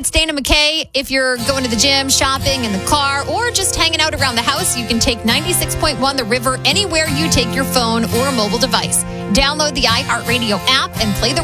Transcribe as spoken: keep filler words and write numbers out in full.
it's Dana McKay. If you're going to the gym, shopping, in the car, or just hanging out around the house, you can take ninety-six point one The River anywhere you take your phone or mobile device. Download the iHeartRadio app and play the